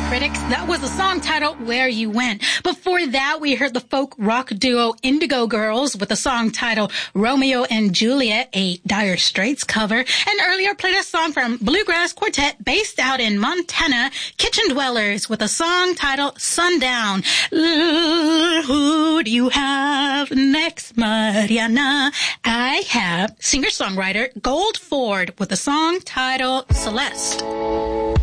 Critics. That was a song titled Where You Went. Before that, we heard the folk rock duo Indigo Girls with a song titled Romeo and Juliet, a Dire Straits cover. And earlier played a song from Bluegrass Quartet based out in Montana, Kitchen Dwellers, with a song titled Sundown. Who do you have next, Mariana? I have singer-songwriter Gold Ford with a song titled Celeste.